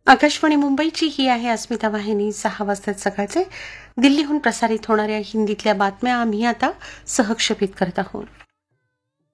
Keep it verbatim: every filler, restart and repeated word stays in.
आकाशवाणी मुंबईची ही आहे अस्मिता वाहिनी. सहा वाजता सकाळचे दिल्लीहून प्रसारित होणाऱ्या हिंदीतल्या बातम्या आम्ही आता सहक्षेपित करत आहोत.